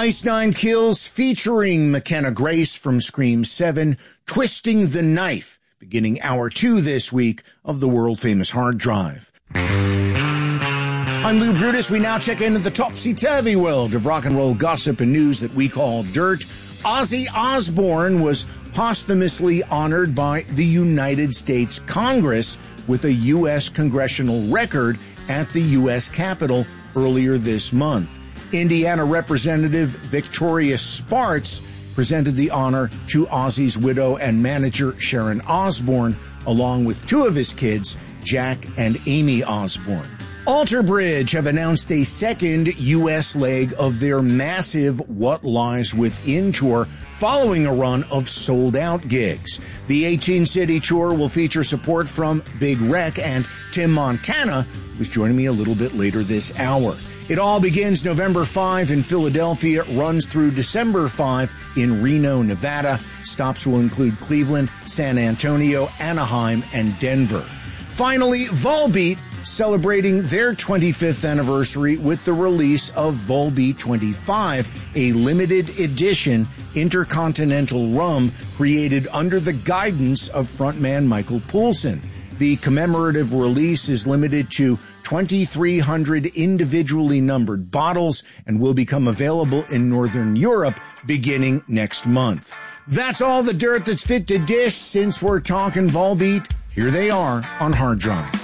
Ice Nine Kills featuring McKenna Grace from Scream 7, Twisting the Knife, beginning hour 2 this week of the world-famous Hard Drive. I'm Lou Brutus. We now check into the topsy-turvy world of rock and roll gossip and news that we call dirt. Ozzy Osbourne was posthumously honored by the United States Congress with a U.S. congressional record at the U.S. Capitol earlier this month. Indiana Representative Victoria Spartz presented the honor to Ozzy's widow and manager Sharon Osbourne, along with 2 of his kids, Jack and Amy Osbourne. Alter Bridge have announced a second U.S. leg of their massive What Lies Within tour following a run of sold-out gigs. The 18-city tour will feature support from Big Wreck, and Tim Montana, who's joining me a little bit later this hour. It all begins November 5 in Philadelphia, runs through December 5 in Reno, Nevada. Stops will include Cleveland, San Antonio, Anaheim, and Denver. Finally, Volbeat celebrating their 25th anniversary with the release of Volbeat 25, a limited edition intercontinental rum created under the guidance of frontman Michael Poulsen. The commemorative release is limited to 2,300 individually numbered bottles and will become available in Northern Europe beginning next month. That's all the dirt that's fit to dish. Since we're talking Volbeat, here they are on Hard Drive.